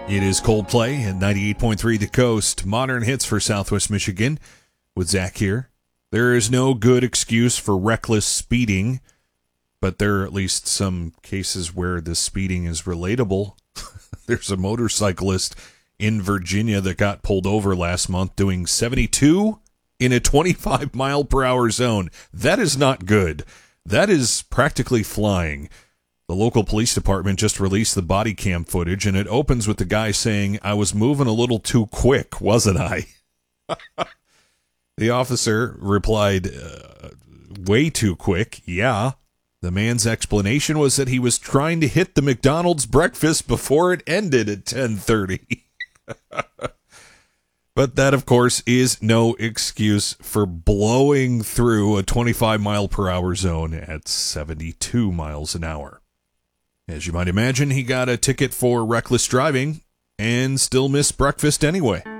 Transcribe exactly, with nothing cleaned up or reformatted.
It is Coldplay at ninety-eight point three The Coast. Modern hits for Southwest Michigan with Zach here. There is no good excuse for reckless speeding, but there are at least some cases where the speeding is relatable. There's a motorcyclist in Virginia that got pulled over last month doing seventy-two in a twenty-five mile per hour zone. That is not good. That is practically flying. The local police department just released the body cam footage, and it opens with the guy saying, "I was moving a little too quick, wasn't I?" The officer replied, uh, "Way too quick, yeah." The man's explanation was that he was trying to hit the McDonald's breakfast before it ended at ten thirty. But that, of course, is no excuse for blowing through a twenty-five mile per hour zone at seventy-two miles an hour. As you might imagine, he got a ticket for reckless driving and still missed breakfast anyway.